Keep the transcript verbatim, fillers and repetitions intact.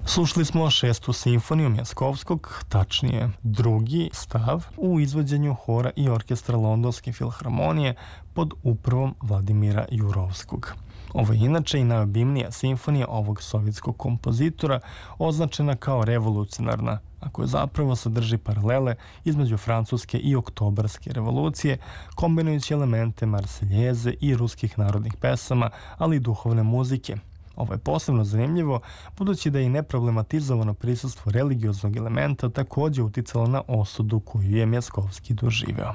Slušali smo šestu simfoniju Mjaskovskog, tačnije drugi stav u izvođenju hora i orkestra Londonske filharmonije pod upravom Vladimira Jurovskog. Ovo je inače i najobimnija simfonija ovog sovjetskog kompozitora, označena kao revolucionarna, a koja zapravo sadrži paralele između francuske i oktobarske revolucije, kombinujući elemente marseljeze i ruskih narodnih pesama, ali i duhovne muzike. Ovo je posebno zanimljivo, budući da je i neproblematizovano prisustvo religioznog elementa također uticalo na osudu koju je Mjaskovski doživeo.